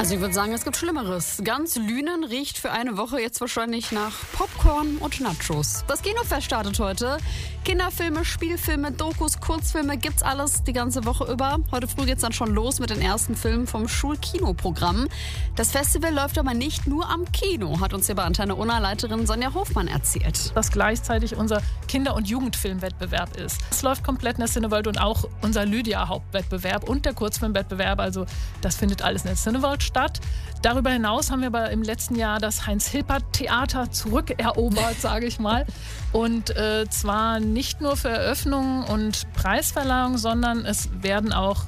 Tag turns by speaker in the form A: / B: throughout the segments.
A: Also ich würde sagen, es gibt Schlimmeres. Ganz Lünen riecht für eine Woche jetzt wahrscheinlich nach Popcorn und Nachos. Das Kinofest startet heute. Kinderfilme, Spielfilme, Dokus, Kurzfilme, gibt's alles die ganze Woche über. Heute früh geht's dann schon los mit den ersten Filmen vom Schulkinoprogramm. Das Festival läuft aber nicht nur am Kino, hat uns hier bei Antenne Unna-Leiterin Sonja Hofmann erzählt.
B: Dass gleichzeitig unser Kinder- und Jugendfilmwettbewerb ist. Es läuft komplett in der Cineworld und auch unser Lydia-Hauptwettbewerb und der Kurzfilmwettbewerb. Also das findet alles in der Cineworld statt. Darüber hinaus haben wir aber im letzten Jahr das Heinz-Hilpert-Theater zurückerobert, sage ich mal. Und zwar nicht nur für Eröffnungen und Preisverleihung, sondern es werden auch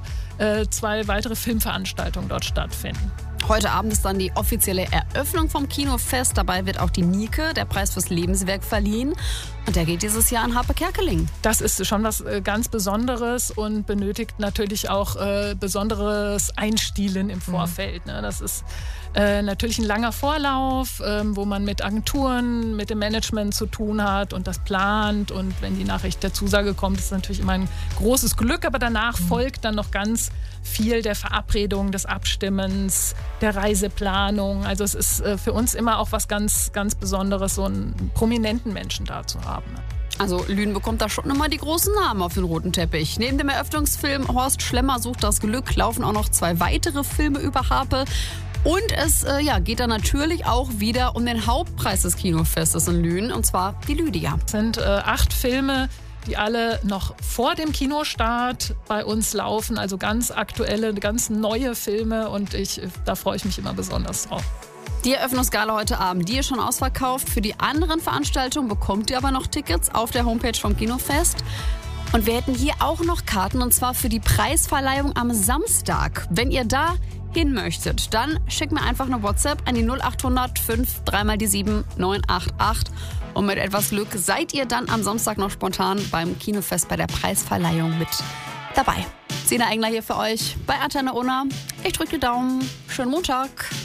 B: 2 weitere Filmveranstaltungen dort stattfinden.
A: Heute Abend ist dann die offizielle Eröffnung vom Kinofest. Dabei wird auch die Nike, der Preis fürs Lebenswerk, verliehen. Und der geht dieses Jahr an Harpe Kerkeling.
B: Das ist schon was ganz Besonderes und benötigt natürlich auch besonderes Einstielen im Vorfeld. Ne? Das ist natürlich ein langer Vorlauf, wo man mit Agenturen, mit dem Management zu tun hat und das plant. Und wenn die Nachricht der Zusage kommt, ist natürlich immer ein großes Glück. Aber danach folgt dann noch ganz viel der Verabredung, des Abstimmens, der Reiseplanung. Also es ist für uns immer auch was ganz, ganz Besonderes, so einen prominenten Menschen da zu haben.
A: Also Lünen bekommt da schon immer die großen Namen auf den roten Teppich. Neben dem Eröffnungsfilm Horst Schlemmer sucht das Glück laufen auch noch 2 weitere Filme über Harpe. Und es geht dann natürlich auch wieder um den Hauptpreis des Kinofestes in Lünen, und zwar die Lydia.
B: Es sind 8 Filme, die alle noch vor dem Kinostart bei uns laufen. Also ganz aktuelle, ganz neue Filme und da freue ich mich immer besonders drauf.
A: Die Eröffnungsgala heute Abend, die ist schon ausverkauft. Für die anderen Veranstaltungen bekommt ihr aber noch Tickets auf der Homepage vom Kinofest. Und wir hätten hier auch noch Karten, und zwar für die Preisverleihung am Samstag. Wenn ihr da hin möchtet, dann schickt mir einfach eine WhatsApp an die 0800 5 3 die 7 988. Und mit etwas Glück seid ihr dann am Samstag noch spontan beim Kinofest bei der Preisverleihung mit dabei. Sina Engler hier für euch bei Antenne Unna. Ich drücke die Daumen. Schönen Montag.